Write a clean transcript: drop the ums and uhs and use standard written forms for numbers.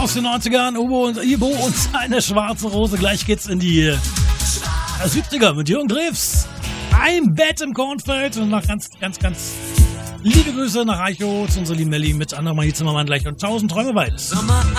aus den 90ern, Ibo und seine schwarze Rose. Gleich geht's in die 70er mit Jürgen Drews. Ein Bett im Kornfeld und noch ganz liebe Grüße nach Eichow zu unserer lieben Melli mit Anna-Marie Zimmermann gleich und 1000 Träume weit.